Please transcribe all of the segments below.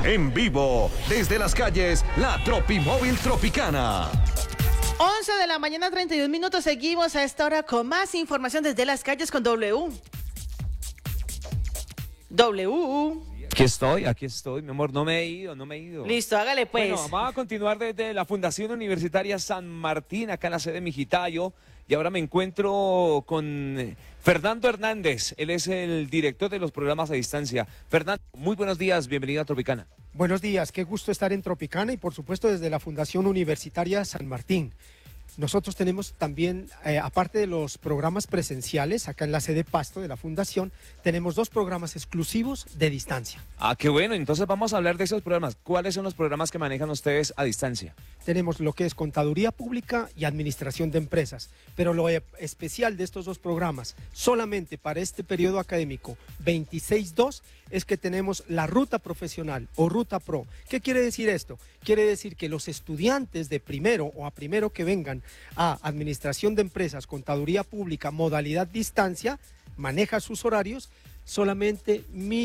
En vivo, desde las calles, la Tropimóvil Tropicana. 11 de la mañana, 31 minutos. Seguimos a esta hora con más información desde las calles con W. Aquí estoy, mi amor, no me he ido. Listo, hágale pues. Bueno, vamos a continuar desde la Fundación Universitaria San Martín, acá en la sede Mijitayo, y ahora me encuentro con Fernando Hernández, él es el director de los programas a distancia. Fernando, muy buenos días, bienvenido a Tropicana. Buenos días, qué gusto estar en Tropicana y por supuesto desde la Fundación Universitaria San Martín. Nosotros tenemos también, aparte de los programas presenciales, acá en la sede Pasto de la Fundación, tenemos 2 programas exclusivos de distancia. Ah, qué bueno, entonces vamos a hablar de esos programas. ¿Cuáles son los programas que manejan ustedes a distancia? Tenemos lo que es Contaduría Pública y Administración de Empresas, pero lo especial de estos 2 programas, solamente para este periodo académico 26-2, es que tenemos la Ruta Profesional o Ruta Pro. ¿Qué quiere decir esto? Quiere decir que los estudiantes de primero o a primero que vengan a Administración de Empresas, Contaduría Pública, modalidad distancia, maneja sus horarios, solamente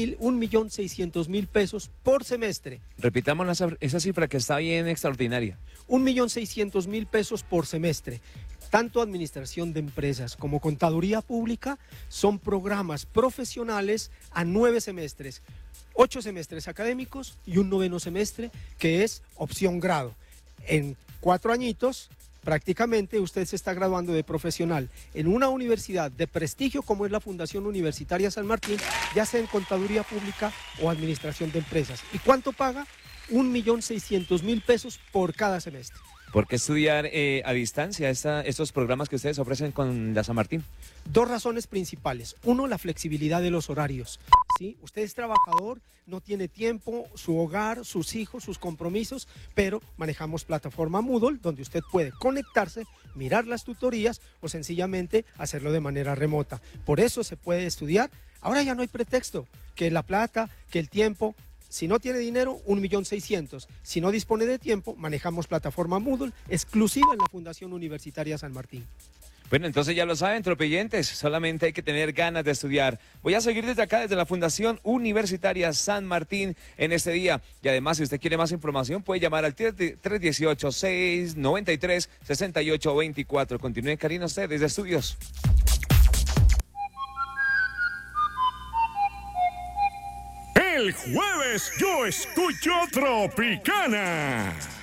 1.600.000 pesos por semestre. Repitamos esa cifra que está bien extraordinaria. 1.600.000 pesos por semestre. Tanto Administración de Empresas como Contaduría Pública son programas profesionales a 9 semestres, 8 semestres académicos y un 9º semestre que es opción grado. En 4 añitos, prácticamente usted se está graduando de profesional en una universidad de prestigio como es la Fundación Universitaria San Martín, ya sea en Contaduría Pública o Administración de Empresas. ¿Y cuánto paga? 1.600.000 pesos por cada semestre. ¿Por qué estudiar a distancia estos programas que ustedes ofrecen con la San Martín? 2 razones principales. 1, la flexibilidad de los horarios. ¿Sí? Usted es trabajador, no tiene tiempo, su hogar, sus hijos, sus compromisos, pero manejamos plataforma Moodle, donde usted puede conectarse, mirar las tutorías o sencillamente hacerlo de manera remota. Por eso se puede estudiar. Ahora ya no hay pretexto, que la plata, que el tiempo. Si no tiene dinero, 1.600.000. Si no dispone de tiempo, manejamos plataforma Moodle exclusiva en la Fundación Universitaria San Martín. Bueno, entonces ya lo saben, tropeyentes, solamente hay que tener ganas de estudiar. Voy a seguir desde acá, desde la Fundación Universitaria San Martín en este día. Y además, si usted quiere más información, puede llamar al 318-693-6824. Continúe, Karina, usted desde estudios. El jueves yo escucho Tropicana.